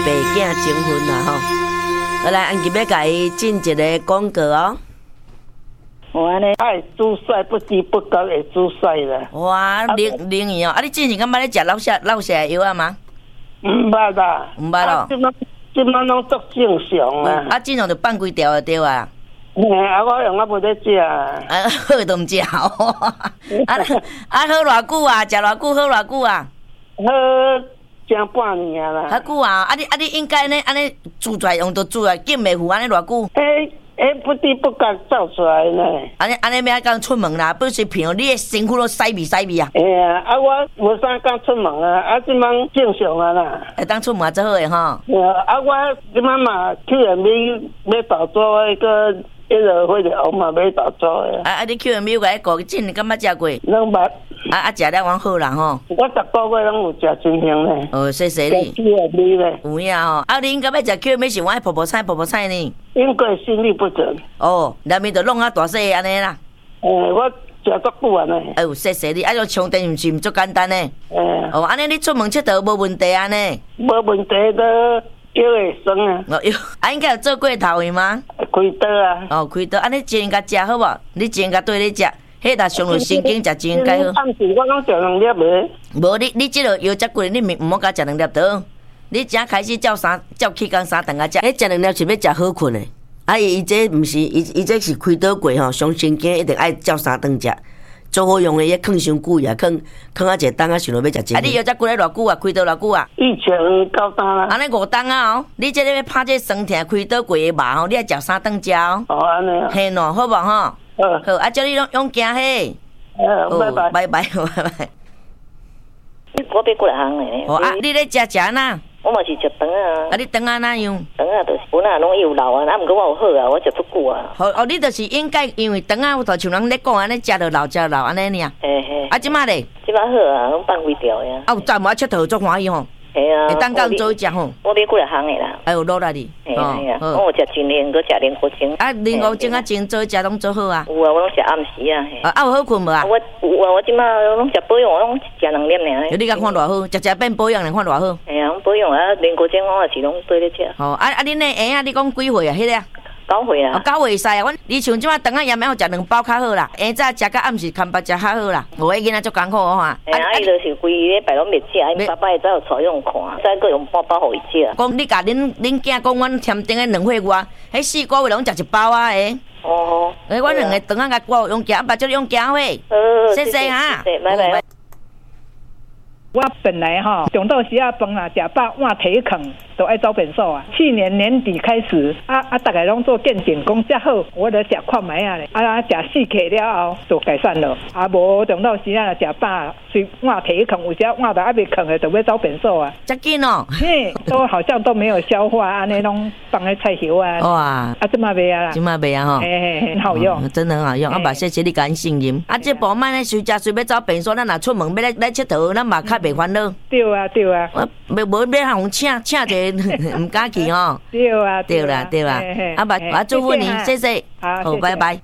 爸囝征婚啦吼。好来，安吉要甲伊进一个广告哦。 我安尼爱煮菜，不知不觉会煮菜啦。 哇，灵验哦！啊，你之前敢捌咧食落下的药啊吗？ 毋捌啦， 毋捌咯。 即摆拢足正常啊。 啊，正常就放几条就对啊。 啊，我用啊无咧食。 啊，好都毋食哦。啊，好偌久啊？食偌久？好偌久啊？ 好，成半年啊啦。 好久啊！啊，你应该安尼煮出来用，就煮来紧袂糊，安尼偌久？ 不知不觉走出来呢。 安尼要讲出门啦，不是骗你的身躯都洗味啊。 我无啥敢出门啊，即摆正常啊啦。 会当出门最好诶吼。 我即摆嘛去人米要投资迄个迄个红嘛要投资诶。 你去人米个个真敢捌食过？ 拢捌。 食了往好啦吼。 我10个月拢有食真香咧。 哦，谢谢你。 去人米咧。 有影吼。你应该要食去人米是我爱婆婆菜呢。 因为心律不整。 哦，内面就弄啊大细安尼啦。 我食足久啊呢。 哎呦，谢谢你，用充电毋是毋足简单呢。哦，安尼你出门佚佗无问题安尼。 无问题都腰会酸啊。 哦哟，应该有做过头位吗？ 开刀啊。 哦，开刀，你真甲食好无？你真甲对你食，迄若上了神经食真该好。 暗时我拢食2粒诶。 无你即个药遮贵，你毋好甲食2粒倒。你正开始照气工3顿啊食，迄食2粒是要食好困诶。伊这毋是，伊这是开刀过吼，上神经一定爱照3顿食，做好用诶，伊放伤久啊，放啊一个档啊，想落要食真。你药遮贵咧偌久啊？开刀偌久啊？ 以前9档啦。 安尼5档啊哦，你这个要拍这酸痛开刀过诶肉吼，你爱照3顿食哦。 哦，安尼啊。 嘿喏，好无吼？好，叫你用行嘿。 拜拜。 拜拜，拜拜。 我要过来行诶。 你咧食哪？ 我嘛是食肠啊。 你肠啊哪样？ 肠啊，就是本来拢有老啊，毋过我有好啊，我食足久啊。 你就是应该因为肠啊，有头像人咧讲安尼，食着老安尼尔。 嘿。 即摆咧？ 即摆好啊，拢放几条呀。 有再无佚佗足欢喜吼。 系啊。 会当讲做食吼。 我要过来行诶啦。 哎呦，落来哩。 系啊。我有食真莲，搁食莲果精。 莲果精精做食拢做好啊。 有啊，我拢食暗时啊。 有好困无啊？ 我即摆拢食保养，我拢食2粒尔。 你甲看偌好，食变保养，你看偌好。 系啊，保养啊，莲果精我也是拢对咧食。 恁那婴仔你讲几岁啊？迄个 9岁啊。 9岁使啊，你像即摆肠仔盐要食2包较好啦，下早食到暗时看饱食较好啦。迄囡仔足艰苦哦伊就是规礼拜拢袂食，因爸爸会走带用看，再搁用半包互伊食。 讲你甲恁囝讲，阮添订的2岁外，迄4个月拢食1包啊诶。 哦。 阮2个肠仔甲我用行，把这用行喂。谢谢哈。 拜拜。 我本来中昼时饭啦，食饱换体壳，都爱走便所啊。去年年底开始，大家拢做健检，讲遮好，我就食看卖啊咧。食4克了后就改善了。无中昼时食饱，随换体壳，有时换到还袂壳的，就要走便所啊。 遮紧哦。 都好像都没有消化，安尼拢放在菜油啊。 哇。 这么卖啊啦。 这么卖啊吼。 很好用， 真的很好用。谢谢你敢信任。这步慢咧随食随要走便所，咱若出门要来佚佗，咱嘛较袂烦恼。 对啊。 无要互请者，唔敢去吼。 对啊。 对啦。我祝福你，谢谢。好，拜拜。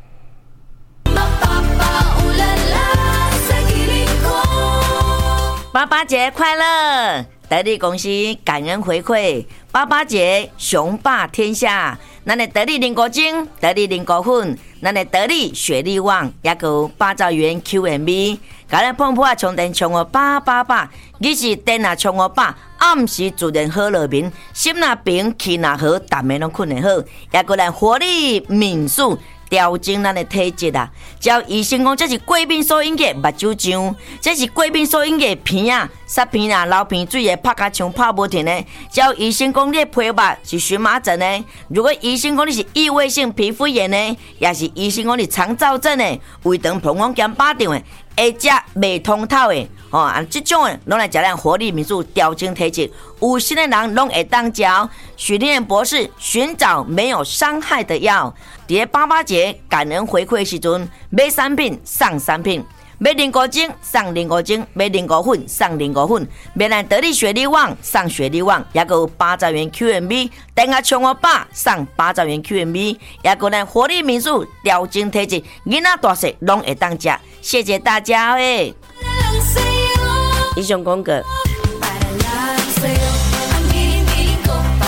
爸爸节快乐！得力公司感恩回馈，爸爸节雄霸天下。咱的得力灵果精、得力灵果粉，咱的得力雪力旺，也有8兆元 QMB。甲咱碰破充电充我888，你是电啊充我8，暗时自然好落眠，心若平气若好，逐暝拢困得好。也有咱活力敏速。调整咱的体质啊！只要医生讲，这是过敏所引起目睭胀，这是过敏所引起鼻啊、塞鼻啊、流鼻水的，拍甲像拍无停的。只要医生讲你的皮肤是荨麻疹的，如果医生讲你是异位性皮肤炎的，也是医生讲你肠燥症的、胃肠膀胱兼巴掌的，会食未通透的，这种的拢来食咱活力民宿调整体质，有心的人拢会当食。许天元博士寻找没有伤害的药。在88节感恩回馈时阵，买3品送3品，买灵果精送灵果精，买灵果粉送灵果粉，买咱得力雪力旺送雪力旺，也有8兆元 QMB， 等下冲我爸送8兆元 QMB， 也有咱活力民宿调整体质，囡仔大细拢会当食。谢谢大家诶！以上广告。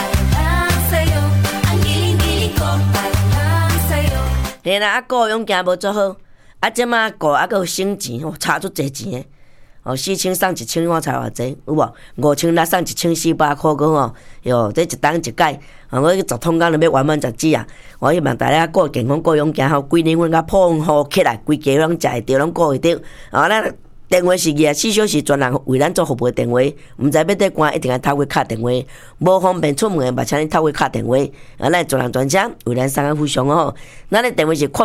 嘿啦，顾用行无做好，即马顾佫有省钱吼，差足侪钱诶。4000送1000，我才偌济有无？5000来送1400块个吼，哟，这一档一届，我去10通工就要完满10支啊！我希望大家顾健康、顾养行吼，规年份甲胖好起来，规家拢食会着，拢顾会着。咱电话是24小时专人为咱做服务的电话，毋知要得关一定要透过敲电话，无方便出门的嘛，请你透过敲电话。咱专人专车为咱送个互相哦。咱的电话是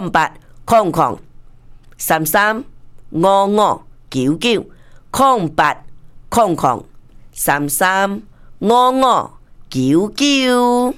0800335599。0800335599。